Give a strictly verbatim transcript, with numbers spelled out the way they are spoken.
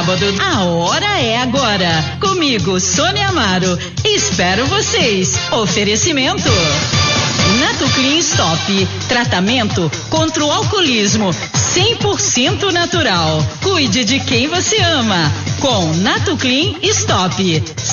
sábado. A hora é agora. Comigo, Sônia Amaro. Espero vocês. Oferecimento Natuclean Stop. Tratamento contra o alcoolismo. cem por cento natural. Cuide de quem você ama. Com Natuclean Stop.